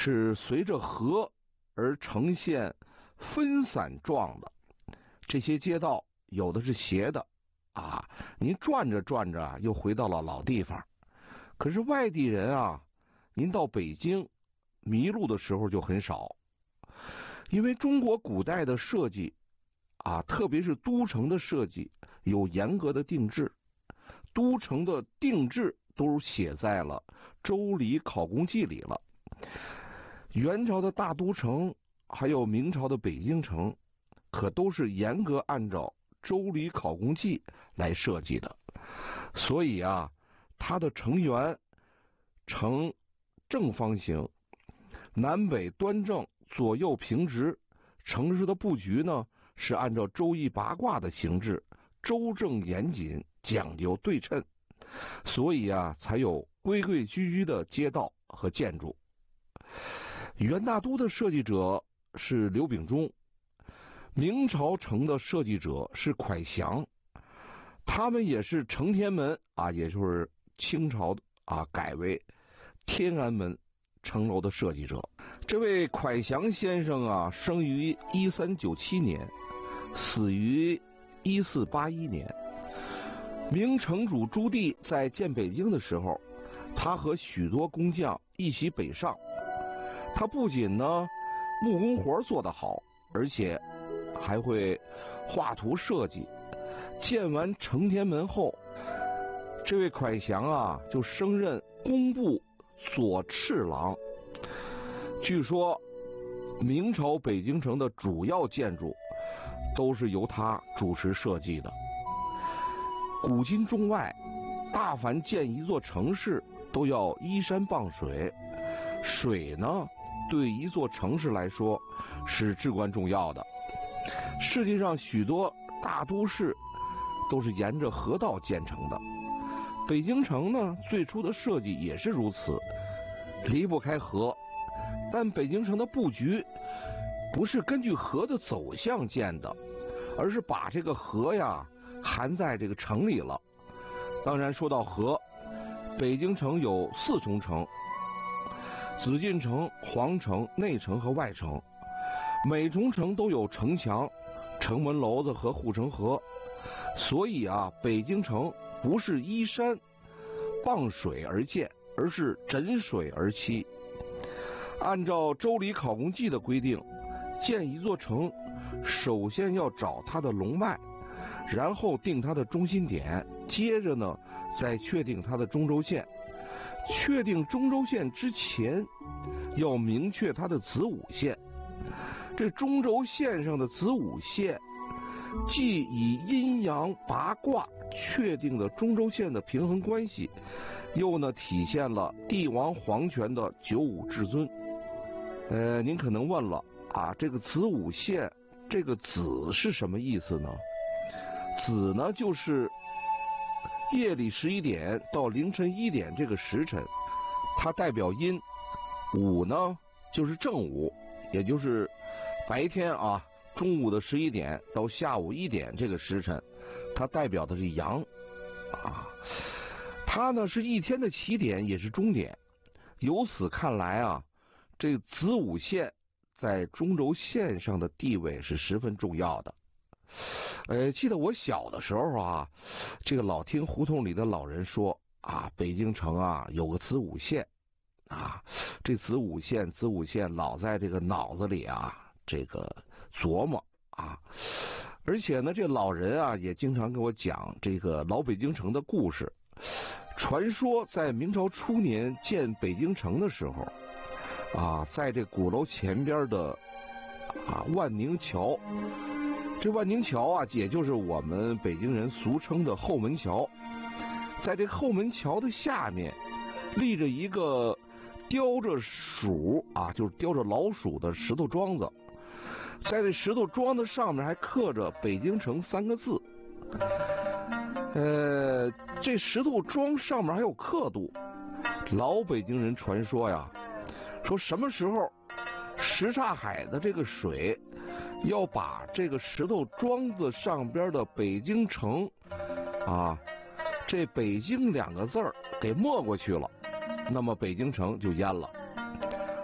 是随着河而呈现分散状的。这些街道有的是斜的啊，您转着转着又回到了老地方。可是外地人啊，您到北京迷路的时候就很少，因为中国古代的设计啊，特别是都城的设计有严格的定制，都城的定制都写在了《周礼考工记》里了。元朝的大都城还有明朝的北京城，可都是严格按照《周礼考工记》来设计的。所以啊，它的城垣呈正方形，南北端正，左右平直。城市的布局呢，是按照周易八卦的形制，周正严谨，讲究对称，所以啊，才有规规矩矩的街道和建筑。元大都的设计者是刘秉忠，明朝城的设计者是蒯祥，他们也是承天门啊，也就是清朝啊改为天安门城楼的设计者。这位蒯祥先生啊，生于1397年，死于1481年。明城主朱棣在建北京的时候，他和许多工匠一起北上。他不仅呢木工活做得好，而且还会画图设计。建完承天门后，这位蒯祥啊就升任工部左侍郎。据说明朝北京城的主要建筑都是由他主持设计的。古今中外，大凡建一座城市都要依山傍水，水呢对一座城市来说是至关重要的。世界上许多大都市都是沿着河道建成的，北京城呢最初的设计也是如此，离不开河。但北京城的布局不是根据河的走向建的，而是把这个河呀含在这个城里了。当然说到河，北京城有4重城：紫禁城、皇城、内城和外城。每重城都有城墙、城门楼子和护城河。所以啊，北京城不是依山傍水而建，而是枕水而栖。按照《周礼考工记》的规定，建一座城，首先要找它的龙脉，然后定它的中心点，接着呢，再确定它的中轴线。确定中轴线之前，要明确它的子午线。这中轴线上的子午线，既以阴阳八卦确定的中轴线的平衡关系，又呢体现了帝王皇权的九五至尊。您可能问了啊，这个子午线，这个子是什么意思呢？子呢就是夜里11点到凌晨1点这个时辰，它代表阴；午呢就是正午，也就是白天啊，中午的11点到下午1点这个时辰，它代表的是阳啊。它呢是一天的起点，也是终点。由此看来啊，这子午线在中轴线上的地位是十分重要的。记得我小的时候啊，这个老听胡同里的老人说啊，北京城啊有个子午线啊，这子午线老在这个脑子里啊，这个琢磨啊。而且呢，这老人啊也经常给我讲这个老北京城的故事。传说在明朝初年建北京城的时候啊，在这鼓楼前边的万宁桥，这万宁桥啊，也就是我们北京人俗称的后门桥。在这后门桥的下面，立着一个雕着鼠啊，就是雕着老鼠的石头桩子。在这石头桩子上面还刻着北京城3个字。这石头桩上面还有刻度。老北京人传说呀，说什么时候什刹海的这个水要把这个石头桩子上边的北京城啊，这北京2个字给没过去了，那么北京城就淹了。